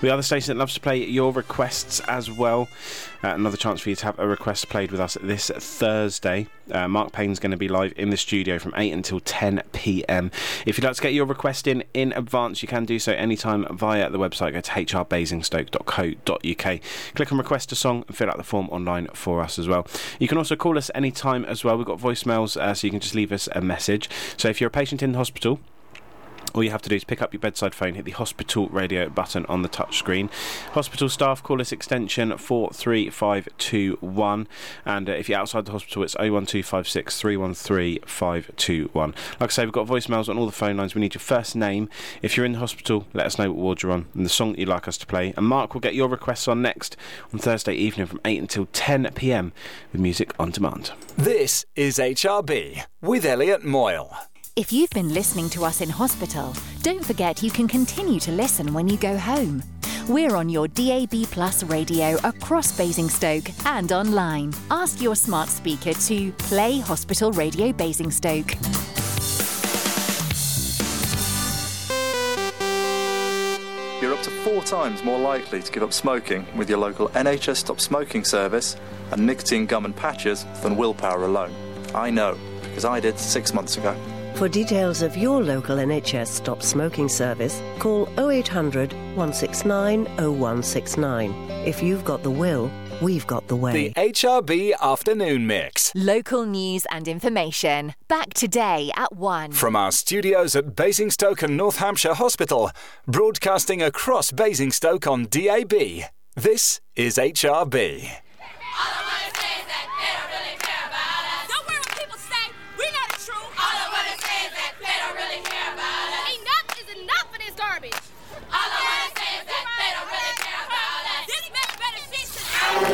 We are the station that loves to play your requests as well. Another chance for you to have a request played with us this Thursday. Mark Payne's going to be live in the studio from 8 until 10 p.m. If you'd like to get your request in advance, you can do so anytime via the website. Go to hrbasingstoke.co.uk. Click on request a song and fill out the form online for us as well. You can also call us anytime as well. We've got voicemails, so you can just leave us a message. So if you're a patient in the hospital, all you have to do is pick up your bedside phone, hit the hospital radio button on the touch screen. Hospital staff, call us extension 43521. And if you're outside the hospital, it's 01256 313 521. Like I say, we've got voicemails on all the phone lines. We need your first name. If you're in the hospital, let us know what ward you're on and the song that you'd like us to play. And Mark will get your requests on next on Thursday evening from 8 until 10 p.m. with music on demand. This is HRB with Elliot Moyle. If you've been listening to us in hospital, don't forget you can continue to listen when you go home. We're on your DAB Plus radio across Basingstoke and online. Ask your smart speaker to play Hospital Radio Basingstoke. You're up to 4 times more likely to give up smoking with your local NHS Stop Smoking service and nicotine gum and patches than willpower alone. I know, because I did 6 months ago. For details of your local NHS Stop Smoking service, call 0800 169 0169. If you've got the will, we've got the way. The HRB Afternoon Mix. Local news and information. Back today at 1. From our studios at Basingstoke and North Hampshire Hospital, broadcasting across Basingstoke on DAB. This is HRB.